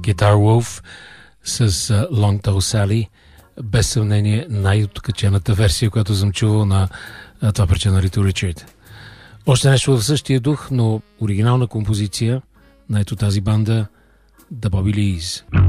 Guitar Wolf с Long Tall Sally. Без съмнение най-откачената версия, която съм чувал на това парче на Рито Ричард. Още нещо в същия дух, но оригинална композиция на ето тази банда The Bobby Lees.